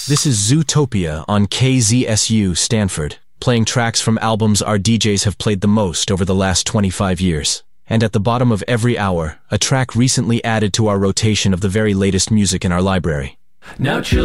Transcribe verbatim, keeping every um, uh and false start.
This is Zootopia on K Z S U Stanford, playing tracks from albums our D Js have played the most over the last twenty-five years. And at the bottom of every hour, a track recently added to our rotation of the very latest music in our library. Now chill